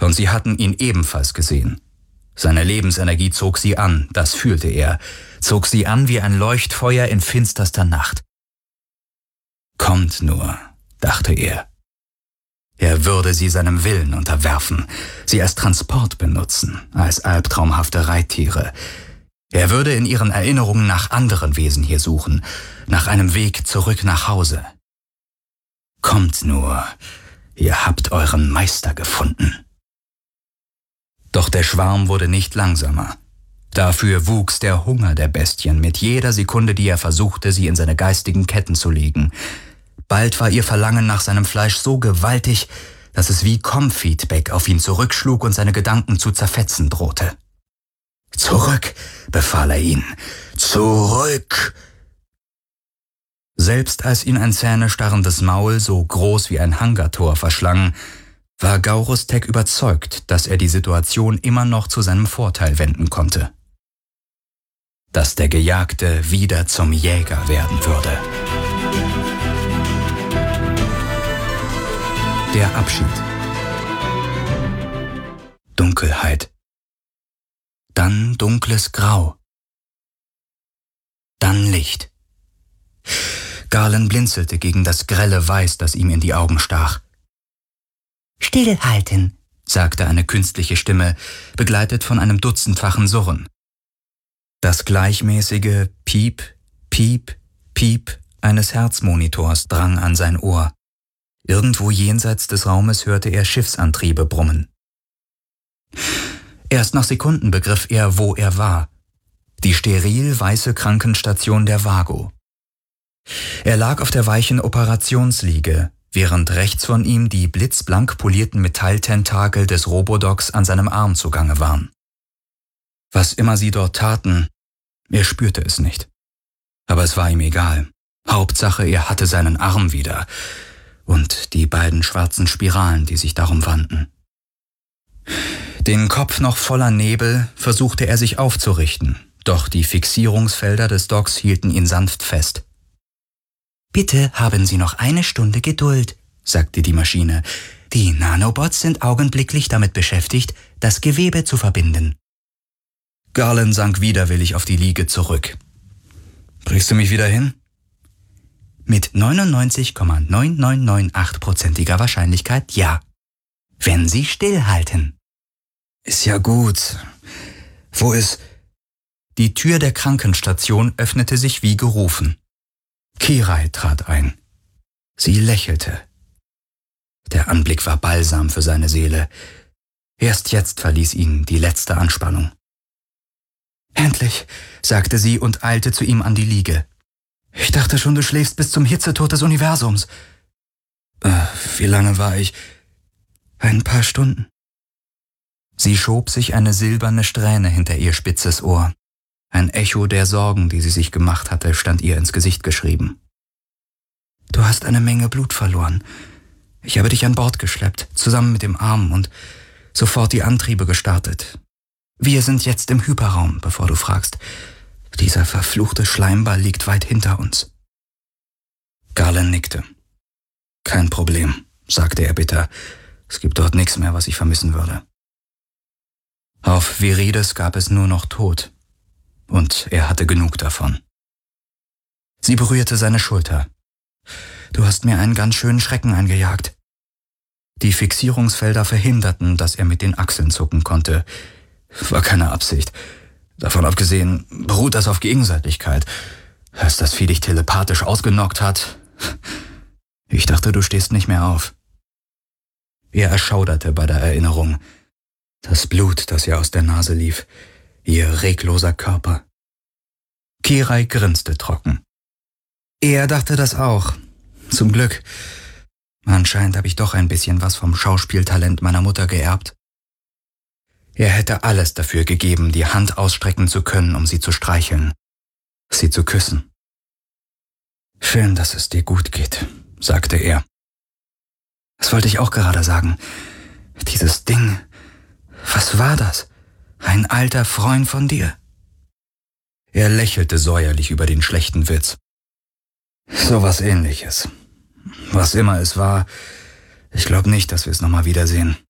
Und sie hatten ihn ebenfalls gesehen. Seine Lebensenergie zog sie an, das fühlte er, zog sie an wie ein Leuchtfeuer in finsterster Nacht. Kommt nur, dachte er. Er würde sie seinem Willen unterwerfen, sie als Transport benutzen, als albtraumhafte Reittiere. Er würde in ihren Erinnerungen nach anderen Wesen hier suchen, nach einem Weg zurück nach Hause. Kommt nur, ihr habt euren Meister gefunden. Doch der Schwarm wurde nicht langsamer. Dafür wuchs der Hunger der Bestien mit jeder Sekunde, die er versuchte, sie in seine geistigen Ketten zu legen. Bald war ihr Verlangen nach seinem Fleisch so gewaltig, dass es wie Comfeedback auf ihn zurückschlug und seine Gedanken zu zerfetzen drohte. »Zurück«, befahl er ihn, »zurück!« Selbst als ihn ein zähnestarrendes Maul so groß wie ein Hangartor verschlang, war Gaurus-Tek überzeugt, dass er die Situation immer noch zu seinem Vorteil wenden konnte. Dass der Gejagte wieder zum Jäger werden würde. Der Abschied. Dunkelheit. Dann dunkles Grau. Dann Licht. Garland blinzelte gegen das grelle Weiß, das ihm in die Augen stach. »Stillhalten«, sagte eine künstliche Stimme, begleitet von einem dutzendfachen Surren. Das gleichmäßige Piep, Piep, Piep eines Herzmonitors drang an sein Ohr. Irgendwo jenseits des Raumes hörte er Schiffsantriebe brummen. Erst nach Sekunden begriff er, wo er war. Die steril weiße Krankenstation der Vago. Er lag auf der weichen Operationsliege, während rechts von ihm die blitzblank polierten Metalltentakel des Robodogs an seinem Arm zugange waren. Was immer sie dort taten, er spürte es nicht. Aber es war ihm egal. Hauptsache, er hatte seinen Arm wieder und die beiden schwarzen Spiralen, die sich darum wanden. Den Kopf noch voller Nebel versuchte er sich aufzurichten, doch die Fixierungsfelder des Dogs hielten ihn sanft fest. »Bitte haben Sie noch eine Stunde Geduld«, sagte die Maschine. »Die Nanobots sind augenblicklich damit beschäftigt, das Gewebe zu verbinden.« Garland sank widerwillig auf die Liege zurück. »Kriegst du mich wieder hin?« »Mit 99,9998%iger Wahrscheinlichkeit ja. Wenn Sie stillhalten.« »Ist ja gut. Wo ist...« Die Tür der Krankenstation öffnete sich wie gerufen. Kirai trat ein. Sie lächelte. Der Anblick war Balsam für seine Seele. Erst jetzt verließ ihn die letzte Anspannung. »Endlich«, sagte sie und eilte zu ihm an die Liege. »Ich dachte schon, du schläfst bis zum Hitzetod des Universums.« »Wie lange war ich?« »Ein paar Stunden.« Sie schob sich eine silberne Strähne hinter ihr spitzes Ohr. Ein Echo der Sorgen, die sie sich gemacht hatte, stand ihr ins Gesicht geschrieben. »Du hast eine Menge Blut verloren. Ich habe dich an Bord geschleppt, zusammen mit dem Arm und sofort die Antriebe gestartet. Wir sind jetzt im Hyperraum, bevor du fragst. Dieser verfluchte Schleimball liegt weit hinter uns.« Garland nickte. »Kein Problem«, sagte er bitter. »Es gibt dort nichts mehr, was ich vermissen würde.« Auf Virides gab es nur noch Tod. Und er hatte genug davon. Sie berührte seine Schulter. »Du hast mir einen ganz schönen Schrecken eingejagt.« Die Fixierungsfelder verhinderten, dass er mit den Achseln zucken konnte. War keine Absicht. Davon abgesehen beruht das auf Gegenseitigkeit. Als das Vieh dich telepathisch ausgenockt hat. Ich dachte, du stehst nicht mehr auf. Er erschauderte bei der Erinnerung. Das Blut, das ihr aus der Nase lief. Ihr regloser Körper. Kirai grinste trocken. Er dachte das auch. Zum Glück. Anscheinend habe ich doch ein bisschen was vom Schauspieltalent meiner Mutter geerbt. Er hätte alles dafür gegeben, die Hand ausstrecken zu können, um sie zu streicheln, sie zu küssen. »Schön, dass es dir gut geht«, sagte er. »Das wollte ich auch gerade sagen. Dieses Ding, was war das? Ein alter Freund von dir?« Er lächelte säuerlich über den schlechten Witz. »So was Ähnliches. Was immer es war, ich glaube nicht, dass wir es nochmal wiedersehen.«